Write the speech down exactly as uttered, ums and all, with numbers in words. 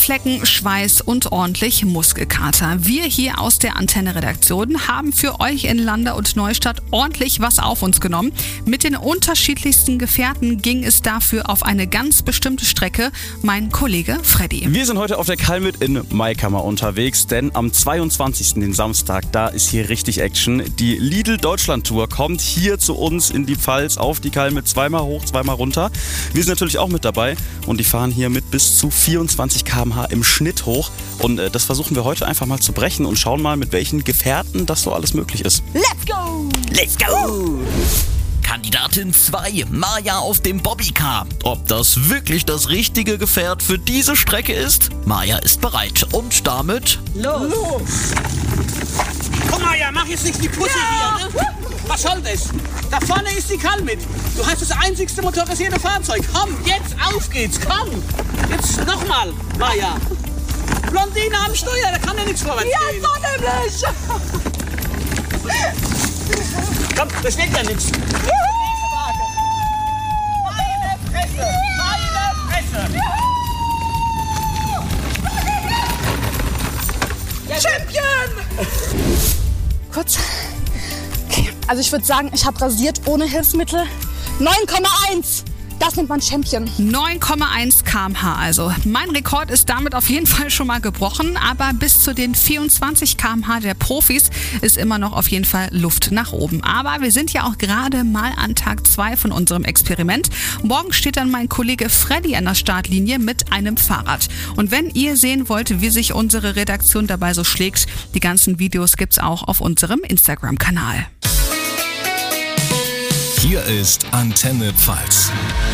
Flecken, Schweiß und ordentlich Muskelkater. Wir hier aus der Antenne-Redaktion haben für euch in Landau und Neustadt ordentlich was auf uns genommen. Mit den unterschiedlichsten Gefährten ging es dafür auf eine ganz bestimmte Strecke. Mein Kollege Freddy. Wir sind heute auf der Kalmit in Maikammer unterwegs, denn am zweiundzwanzigsten den Samstag, da ist hier richtig Action. Die Lidl Deutschland Tour kommt hier zu uns in die Pfalz auf die Kalmit, zweimal hoch, zweimal runter. Wir sind natürlich auch mit dabei und die fahren hier mit bis zu vierundzwanzig Kilometer pro Stunde im Schnitt hoch. Und äh, das versuchen wir heute einfach mal zu brechen und schauen mal, mit welchen Gefährten das so alles möglich ist. Let's go! Let's go! Kandidatin zwei, Maja auf dem Bobbycar. Ob das wirklich das richtige Gefährt für diese Strecke ist? Maja ist bereit und damit Los! Los. Komm Maja, mach jetzt nicht die Pusse ja. hier, ne? Was soll das? Da vorne ist die Kalmit. Du hast das einzigste motorisierte Fahrzeug. Komm, jetzt auf geht's, komm! Jetzt nochmal, Maja. Blondine am Steuer, da kann ja nichts vorwärts gehen. Ja, so nämlich! Komm, da steht ja nichts. Meine Fresse! Meine Fresse! Champion! Kurz. Okay. Also ich würde sagen, ich habe rasiert ohne Hilfsmittel. neun Komma eins! Das nennt man Champion. neun Komma eins Kilometer pro Stunde also. Mein Rekord ist damit auf jeden Fall schon mal gebrochen, aber bis zu den vierundzwanzig Kilometer pro Stunde der Profis ist immer noch auf jeden Fall Luft nach oben. Aber wir sind ja auch gerade mal an Tag zwei von unserem Experiment. Morgen steht dann mein Kollege Freddy an der Startlinie mit einem Fahrrad. Und wenn ihr sehen wollt, wie sich unsere Redaktion dabei so schlägt, die ganzen Videos gibt's auch auf unserem Instagram-Kanal. Hier ist Antenne Pfalz.